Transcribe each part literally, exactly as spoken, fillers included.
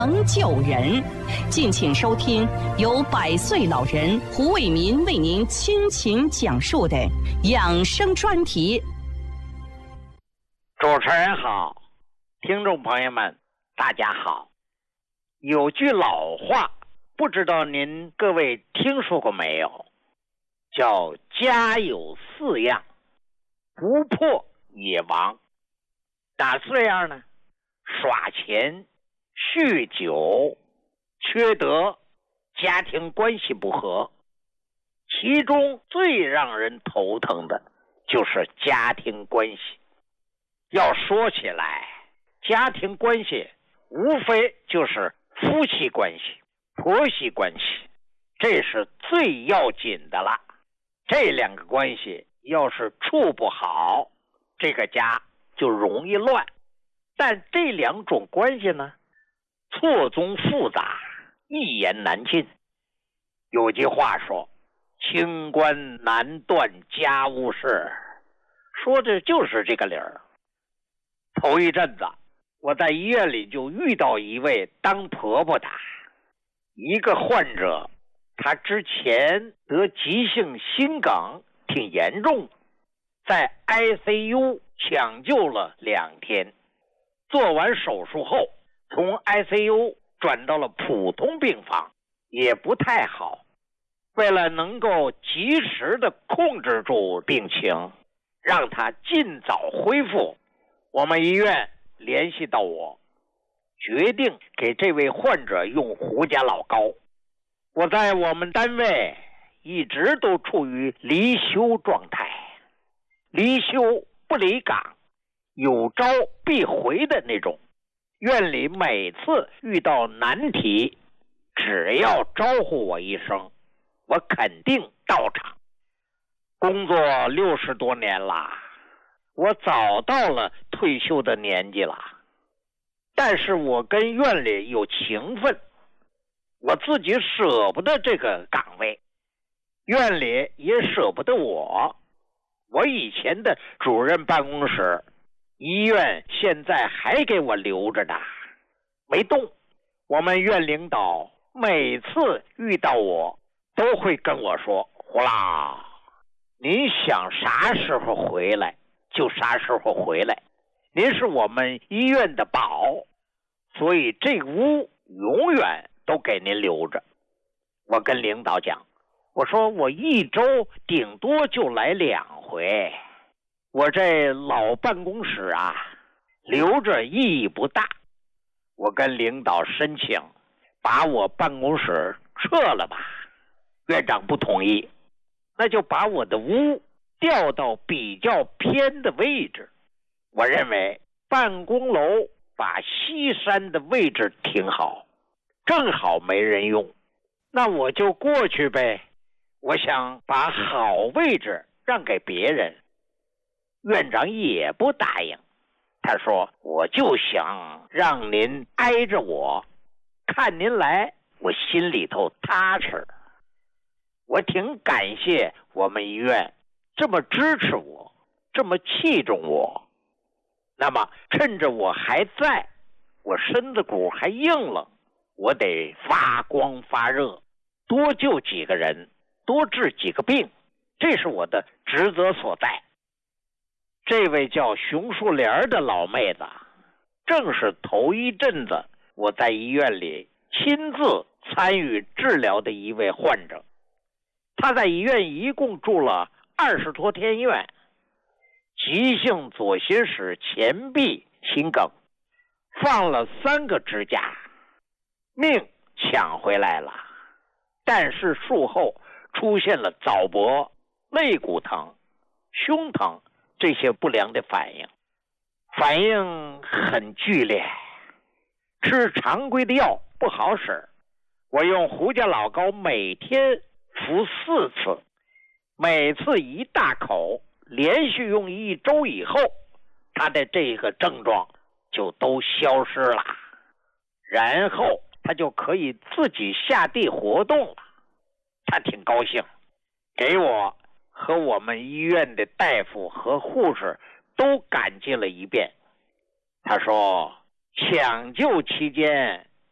能救人，敬请收听由百岁老人胡伟民为您倾情讲述的养生专题。 主持人好，听众朋友们大家好。有句老话，不知道您各位听说过没有，叫家有四样，不破也亡。哪四样呢？耍钱、酗酒、缺德、家庭关系不和。其中最让人头疼的就是家庭关系。要说起来，家庭关系无非就是夫妻关系、婆媳关系，这是最要紧的了。这两个关系要是处不好，这个家就容易乱。但这两种关系呢，错综复杂，一言难尽。有句话说，清官难断家务事，说的就是这个理儿。头一阵子，我在医院里就遇到一位当婆婆的，一个患者，她之前得急性心梗，挺严重，在 I C U 抢救了两天。做完手术后，从 I C U 转到了普通病房，也不太好。为了能够及时的控制住病情，让他尽早恢复，我们医院联系到我，决定给这位患者用胡家老膏。我在我们单位一直都处于离休状态，离休不离岗，有招必回的那种。院里每次遇到难题，只要招呼我一声，我肯定到场。工作六十多年了，我早到了退休的年纪了，但是我跟院里有情分，我自己舍不得这个岗位，院里也舍不得我。我以前的主任办公室，医院现在还给我留着呢，没动。我们院领导每次遇到我都会跟我说，胡老，您想啥时候回来就啥时候回来，您是我们医院的宝，所以这屋永远都给您留着。我跟领导讲，我说我一周顶多就来两回，我这老办公室啊，留着意义不大。我跟领导申请把我办公室撤了吧，院长不同意，那就把我的屋调到比较偏的位置。我认为办公楼把西山的位置挺好，正好没人用，那我就过去呗。我想把好位置让给别人。院长也不答应，他说我就想让您挨着我，看您来我心里头踏实。我挺感谢我们医院这么支持我，这么器重我。那么趁着我还在，我身子骨还硬朗，我得发光发热，多救几个人，多治几个病，这是我的职责所在。这位叫熊树莲的老妹子，正是头一阵子我在医院里亲自参与治疗的一位患者。她在医院一共住了二十多天院，急性左心室前壁心梗，放了三个支架，命抢回来了，但是术后出现了早搏、肋骨疼、胸疼这些不良的反应，反应很剧烈，吃常规的药不好使。我用胡家老膏每天服四次，每次一大口，连续用一周以后，他的这个症状就都消失了，然后他就可以自己下地活动了。他挺高兴，给我和我们医院的大夫和护士都感激了一遍。他说抢救期间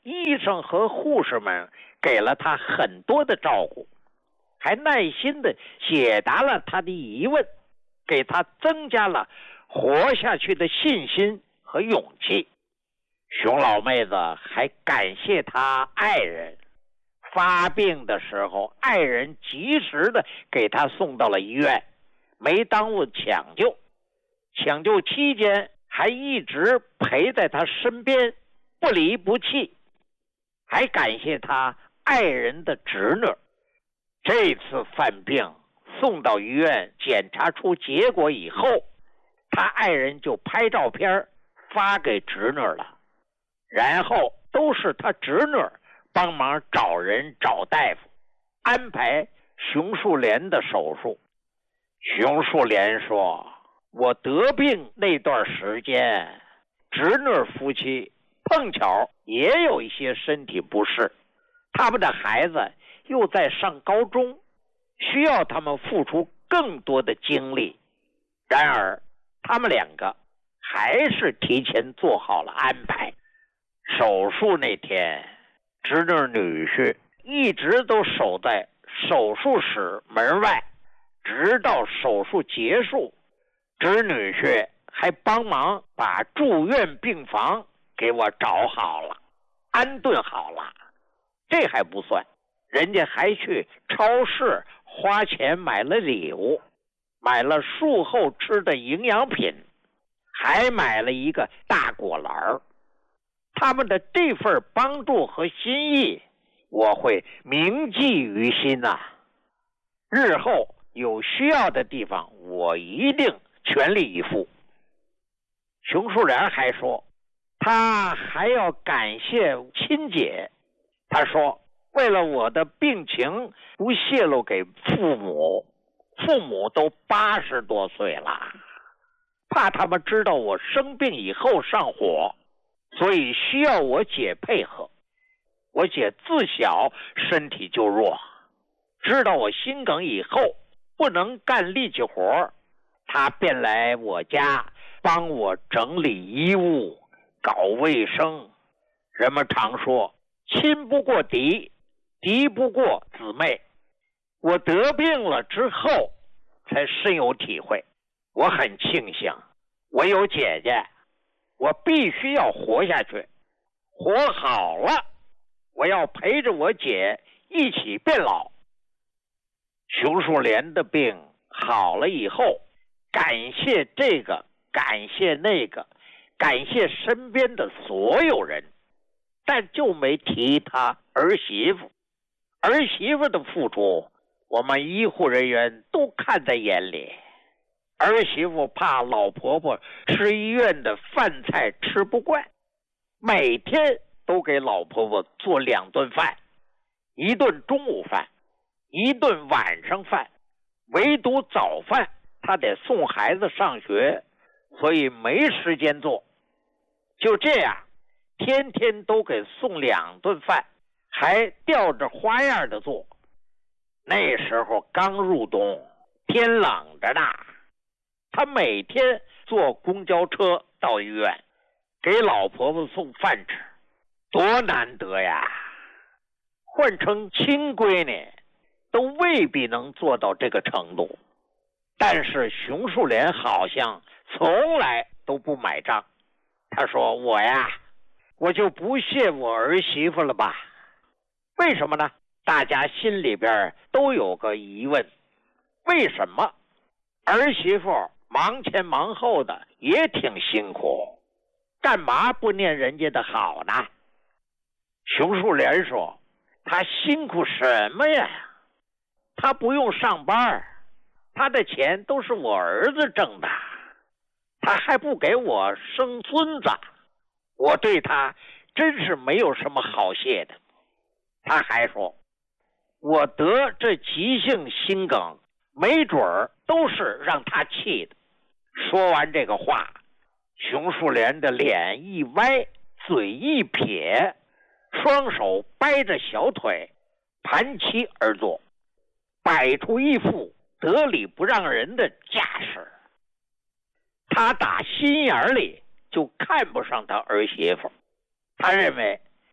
医生和护士们给了他很多的照顾，还耐心地解答了他的疑问，给他增加了活下去的信心和勇气。熊老妹子还感谢她爱人，发病的时候，爱人及时的给她送到了医院，没耽误抢救。抢救期间还一直陪在她身边，不离不弃。还感谢她爱人的侄女。这次犯病送到医院检查出结果以后，他爱人就拍照片发给侄女了，然后都是他侄女帮忙找人找大夫，安排熊树莲的手术。熊树莲说，我得病那段时间，侄女夫妻碰巧也有一些身体不适，他们的孩子又在上高中，需要他们付出更多的精力。然而他们两个还是提前做好了安排。手术那天，侄女女婿一直都守在手术室门外，直到手术结束。侄女婿还帮忙把住院病房给我找好了，安顿好了。这还不算，人家还去超市花钱买了礼物，买了术后吃的营养品，还买了一个大果篮。他们的这份帮助和心意，我会铭记于心呐、啊。日后有需要的地方，我一定全力以赴。熊树莲还说，他还要感谢亲姐。他说，为了我的病情不泄露给父母，父母都八十多岁了，怕他们知道我生病以后上火，所以需要我姐配合。我姐自小身体就弱，知道我心梗以后不能干力气活，她便来我家帮我整理衣物，搞卫生。人们常说，亲不过敌，敌不过姊妹。我得病了之后才深有体会。我很庆幸我有姐姐，我必须要活下去。活好了，我要陪着我姐一起变老。熊树莲的病好了以后，感谢这个，感谢那个，感谢身边的所有人，但就没提他儿媳妇。儿媳妇的付出，我们医护人员都看在眼里。儿媳妇怕老婆婆吃医院的饭菜吃不惯，每天都给老婆婆做两顿饭，一顿中午饭，一顿晚上饭，唯独早饭她得送孩子上学，所以没时间做。就这样，天天都给送两顿饭，还吊着花样的做。那时候刚入冬，天冷着呢，他每天坐公交车到医院，给老婆婆送饭吃，多难得呀！换成亲闺女，都未必能做到这个程度。但是熊树莲好像从来都不买账。他说，我呀，我就不谢我儿媳妇了吧。为什么呢？大家心里边都有个疑问，为什么儿媳妇忙前忙后的也挺辛苦，干嘛不念人家的好呢？熊树莲说，他辛苦什么呀？他不用上班，他的钱都是我儿子挣的，他还不给我生孙子，我对他真是没有什么好谢的。他还说，我得这急性心梗，没准儿都是让他气的。说完这个话，熊树莲的脸一歪，嘴一撇，双手掰着小腿，盘膝而坐，摆出一副得理不让人的架势。他打心眼里就看不上他儿媳妇，他认为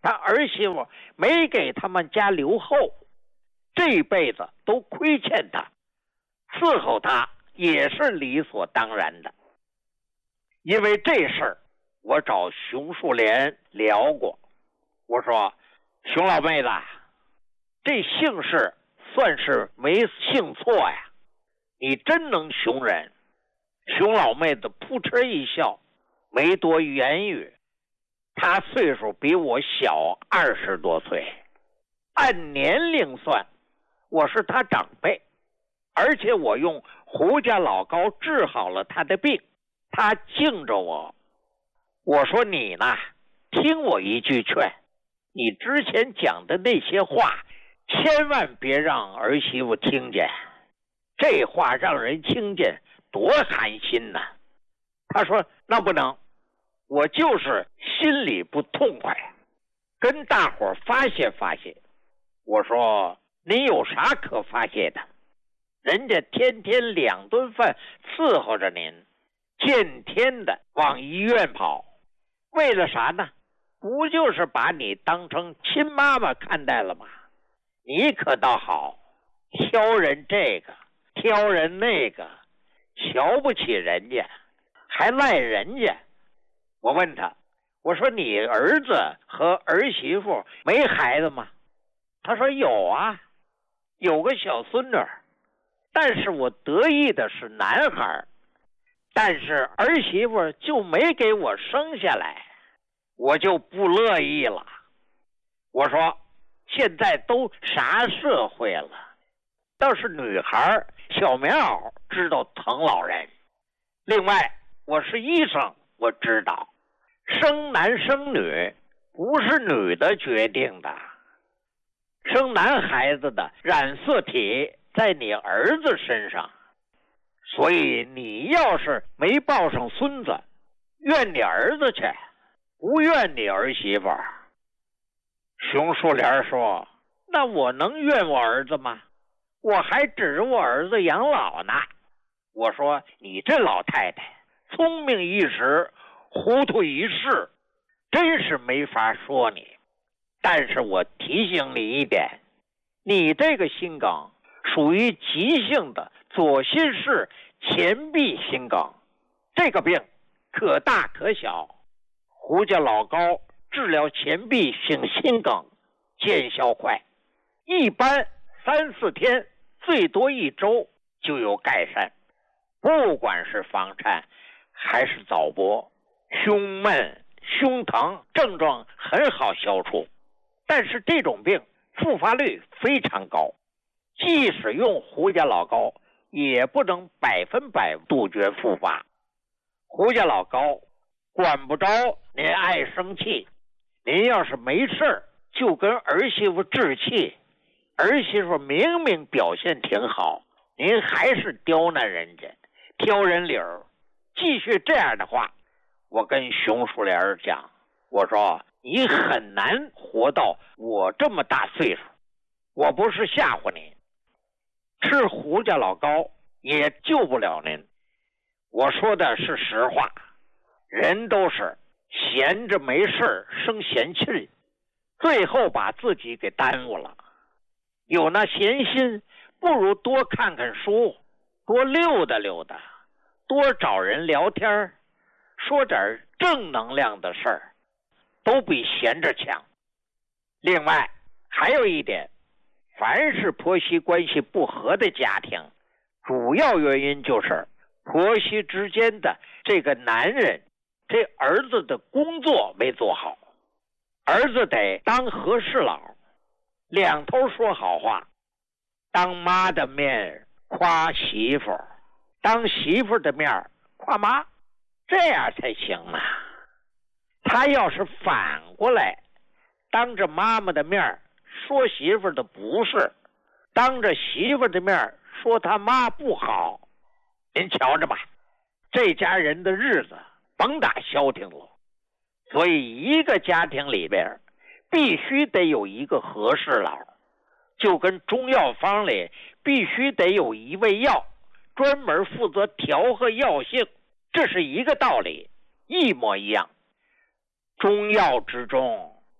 他儿媳妇没给他们家留后，这辈子都亏欠他，伺候他也是理所当然的。因为这事儿，我找熊树莲聊过，我说熊老妹子，这姓氏算是没姓错呀，你真能熊人。熊老妹子扑哧一笑，没多言语。她岁数比我小二十多岁，按年龄算，我是她长辈，而且我用胡家老高治好了她的病，她敬着我。我说你呢，听我一句劝，你之前讲的那些话，千万别让儿媳妇听见，这话让人听见多寒心呐。他说那不能，我就是心里不痛快，跟大伙儿发泄发泄。我说你有啥可发泄的？人家天天两顿饭伺候着您，天天的往医院跑，为了啥呢？不就是把你当成亲妈妈看待了吗？你可倒好，挑人这个挑人那个，瞧不起人家，还赖人家。我问他，我说你儿子和儿媳妇没孩子吗？他说有啊，有个小孙女，但是我得意的是男孩，但是儿媳妇就没给我生下来，我就不乐意了。我说现在都啥社会了，倒是女孩小棉袄知道疼老人。另外我是医生，我知道生男生女不是女的决定的，生男孩子的染色体在你儿子身上，所以你要是没抱上孙子，怨你儿子去，不怨你儿媳妇。熊树莲说，那我能怨我儿子吗？我还指着我儿子养老呢。我说你这老太太聪明一时，糊涂一世，真是没法说你。但是我提醒你一点，你这个心梗属于急性的左心室前壁心梗，这个病可大可小。胡家老高治疗前壁性心梗见效快，一般三四天，最多一周就有改善。不管是房颤还是早搏，胸闷胸疼症状很好消除，但是这种病复发率非常高，即使用胡家老高也不能百分百杜绝复发。胡家老高管不着您爱生气，您要是没事就跟儿媳妇置气，儿媳妇明明表现挺好，您还是刁难人家，挑人理儿。继续这样的话，我跟熊树莲讲，我说你很难活到我这么大岁数，我不是吓唬你，吃胡家老高也救不了您。我说的是实话，人都是闲着没事生闲气，最后把自己给耽误了。有那闲心，不如多看看书，多溜达溜达，多找人聊天，说点正能量的事儿，都比闲着强。另外还有一点，凡是婆媳关系不和的家庭，主要原因就是婆媳之间的这个男人，这儿子的工作没做好。儿子得当和事佬，两头说好话，当妈的面夸媳妇，当媳妇的面夸妈，这样才行啊。他要是反过来，当着妈妈的面说媳妇的不是，当着媳妇的面说他妈不好，您瞧着吧，这家人的日子甭打消停了。所以一个家庭里边必须得有一个和事佬，就跟中药方里必须得有一味药专门负责调和药性，这是一个道理，一模一样。中药之中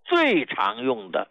最常用的